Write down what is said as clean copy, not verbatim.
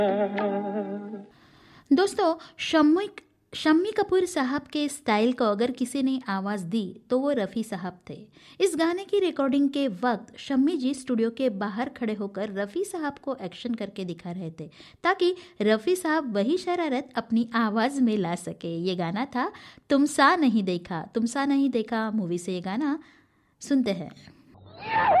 दोस्तों, शम्मी कपूर साहब के स्टाइल को अगर किसी ने आवाज़ दी तो वो रफ़ी साहब थे। इस गाने की रिकॉर्डिंग के वक्त शम्मी जी स्टूडियो के बाहर खड़े होकर रफ़ी साहब को एक्शन करके दिखा रहे थे ताकि रफ़ी साहब वही शरारत अपनी आवाज़ में ला सके। ये गाना था तुम सा नहीं देखा मूवी से ये गाना सुनते हैं।